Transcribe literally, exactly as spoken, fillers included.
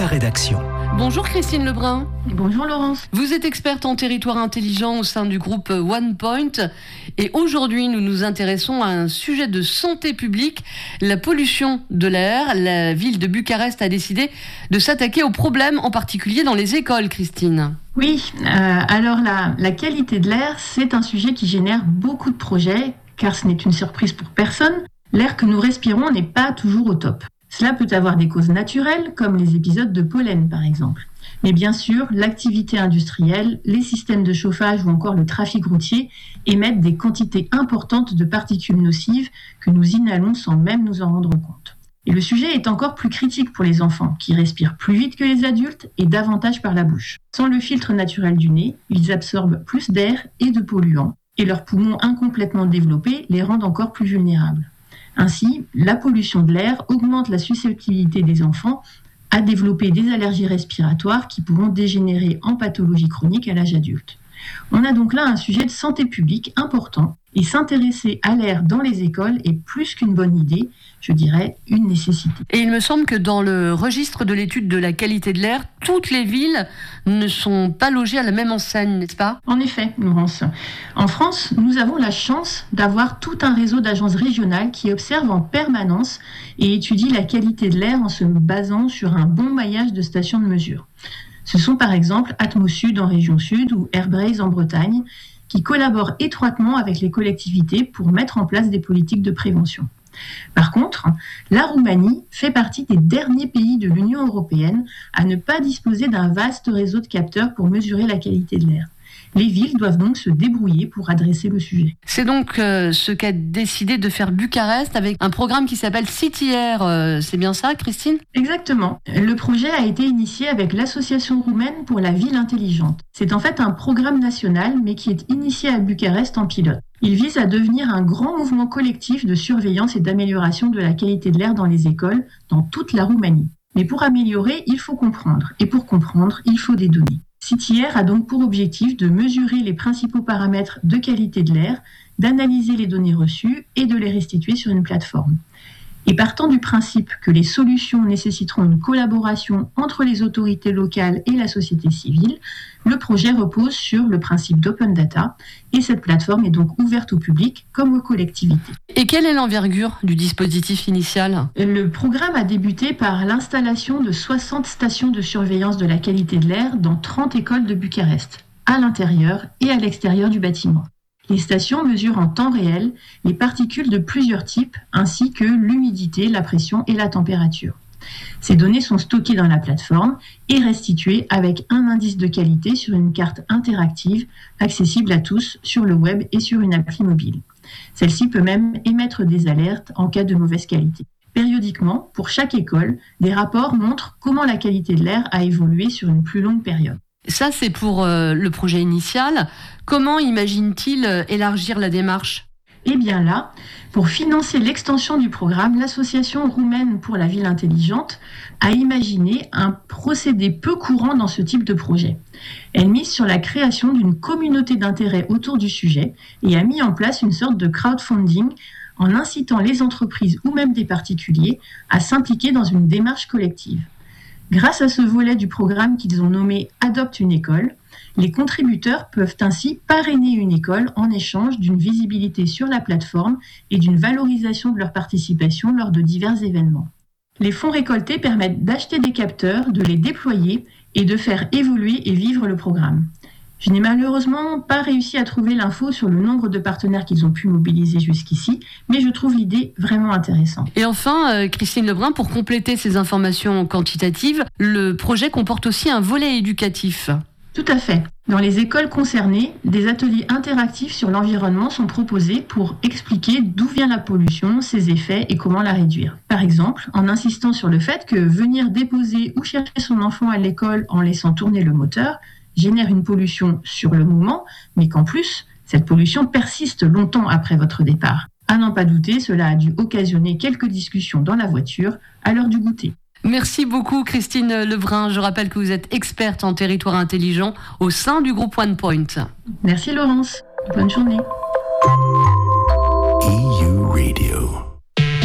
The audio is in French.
la rédaction. Bonjour Christine Lebrun. Et bonjour Laurence. Vous êtes experte en territoire intelligent au sein du groupe OnePoint et aujourd'hui nous nous intéressons à un sujet de santé publique, la pollution de l'air. La ville de Bucarest a décidé de s'attaquer aux problèmes, en particulier dans les écoles, Christine. Oui, euh, alors la, la qualité de l'air, c'est un sujet qui génère beaucoup de projets, car ce n'est une surprise pour personne. L'air que nous respirons n'est pas toujours au top. Cela peut avoir des causes naturelles, comme les épisodes de pollen par exemple. Mais bien sûr, l'activité industrielle, les systèmes de chauffage ou encore le trafic routier émettent des quantités importantes de particules nocives que nous inhalons sans même nous en rendre compte. Et le sujet est encore plus critique pour les enfants, qui respirent plus vite que les adultes et davantage par la bouche. Sans le filtre naturel du nez, ils absorbent plus d'air et de polluants, et leurs poumons incomplètement développés les rendent encore plus vulnérables. Ainsi, la pollution de l'air augmente la susceptibilité des enfants à développer des allergies respiratoires qui pourront dégénérer en pathologie chronique à l'âge adulte. On a donc là un sujet de santé publique important et s'intéresser à l'air dans les écoles est plus qu'une bonne idée, je dirais une nécessité. Et il me semble que dans le registre de l'étude de la qualité de l'air, toutes les villes ne sont pas logées à la même enseigne, n'est-ce pas ? En effet, Laurence. En France, nous avons la chance d'avoir tout un réseau d'agences régionales qui observent en permanence et étudient la qualité de l'air en se basant sur un bon maillage de stations de mesure. Ce sont par exemple Atmosud en région sud ou Airbrace en Bretagne, qui collaborent étroitement avec les collectivités pour mettre en place des politiques de prévention. Par contre, la Roumanie fait partie des derniers pays de l'Union européenne à ne pas disposer d'un vaste réseau de capteurs pour mesurer la qualité de l'air. Les villes doivent donc se débrouiller pour adresser le sujet. C'est donc euh, ce qu'a décidé de faire Bucarest avec un programme qui s'appelle City Air. Euh, c'est bien ça, Christine ? Exactement. Le projet a été initié avec l'Association roumaine pour la ville intelligente. C'est en fait un programme national, mais qui est initié à Bucarest en pilote. Il vise à devenir un grand mouvement collectif de surveillance et d'amélioration de la qualité de l'air dans les écoles, dans toute la Roumanie. Mais pour améliorer, il faut comprendre. Et pour comprendre, il faut des données. City Air a donc pour objectif de mesurer les principaux paramètres de qualité de l'air, d'analyser les données reçues et de les restituer sur une plateforme. Et partant du principe que les solutions nécessiteront une collaboration entre les autorités locales et la société civile, le projet repose sur le principe d'open data et cette plateforme est donc ouverte au public comme aux collectivités. Et quelle est l'envergure du dispositif initial ? Le programme a débuté par l'installation de soixante stations de surveillance de la qualité de l'air dans trente écoles de Bucarest, à l'intérieur et à l'extérieur du bâtiment. Les stations mesurent en temps réel les particules de plusieurs types, ainsi que l'humidité, la pression et la température. Ces données sont stockées dans la plateforme et restituées avec un indice de qualité sur une carte interactive, accessible à tous sur le web et sur une appli mobile. Celle-ci peut même émettre des alertes en cas de mauvaise qualité. Périodiquement, pour chaque école, des rapports montrent comment la qualité de l'air a évolué sur une plus longue période. Ça, c'est pour euh, le projet initial. Comment imagine-t-il euh, élargir la démarche ? Eh bien là, pour financer l'extension du programme, l'Association roumaine pour la ville intelligente a imaginé un procédé peu courant dans ce type de projet. Elle mise sur la création d'une communauté d'intérêt autour du sujet et a mis en place une sorte de crowdfunding en incitant les entreprises ou même des particuliers à s'impliquer dans une démarche collective. Grâce à ce volet du programme qu'ils ont nommé « Adopte une école », les contributeurs peuvent ainsi parrainer une école en échange d'une visibilité sur la plateforme et d'une valorisation de leur participation lors de divers événements. Les fonds récoltés permettent d'acheter des capteurs, de les déployer et de faire évoluer et vivre le programme. Je n'ai malheureusement pas réussi à trouver l'info sur le nombre de partenaires qu'ils ont pu mobiliser jusqu'ici, mais je trouve l'idée vraiment intéressante. Et enfin, euh, Christine Lebrun, pour compléter ces informations quantitatives, le projet comporte aussi un volet éducatif. Tout à fait. Dans les écoles concernées, des ateliers interactifs sur l'environnement sont proposés pour expliquer d'où vient la pollution, ses effets et comment la réduire. Par exemple, en insistant sur le fait que venir déposer ou chercher son enfant à l'école en laissant tourner le moteur génère une pollution sur le moment, mais qu'en plus, cette pollution persiste longtemps après votre départ. À n'en pas douter, cela a dû occasionner quelques discussions dans la voiture à l'heure du goûter. Merci beaucoup Christine Lebrun. Je rappelle que vous êtes experte en territoire intelligent au sein du groupe OnePoint. Merci Laurence. Bonne journée.